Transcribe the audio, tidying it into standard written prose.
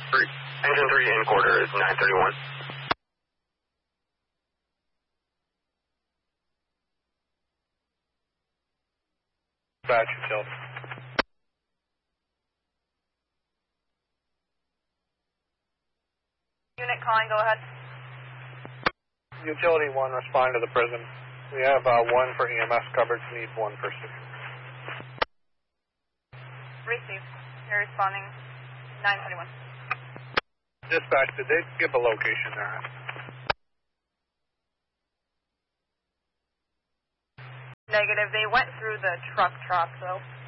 Engine 3 in quarter is 931. Dispatch utility. Unit calling, go ahead. Utility 1, respond to the prison. We have 1 for EMS coverage, need 1 for security. Received. You're responding 931. Dispatch, did they give a location there? Negative. They went through the truck, though.